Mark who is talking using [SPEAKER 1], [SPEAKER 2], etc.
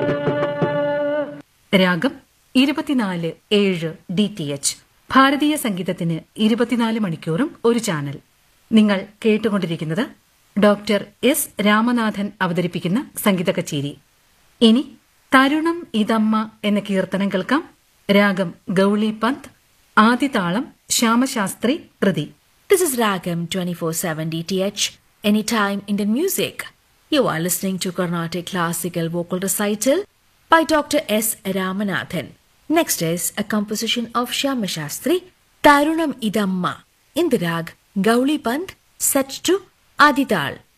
[SPEAKER 1] രാഗം 24/7 DTH. ഭാരതീയ സംഗീതത്തിന് 24 മണിക്കൂറും ഒരു ചാനൽ. നിങ്ങൾ കേട്ടുകൊണ്ടിരിക്കുന്നത് ഡോക്ടർ എസ് രാമനാഥൻ അവതരിപ്പിക്കുന്ന സംഗീത കച്ചേരി. ഇനി തരുണം ഇതമ്മ എന്ന കീർത്തനം കേൾക്കാം. രാഗം ഗൗളി പന്ത്, ആദിതാളം ശ്യാമശാസ്ത്രി കൃതി.
[SPEAKER 2] This is Ragam 24/7 DTH, anytime Indian music. You are listening to Carnatic Classical Vocal Recital by Dr. S. Ramanathan. Next is a composition of Shyama Shastri, Tarunam Idamma, in the rag Gauli Pant, set to Adital.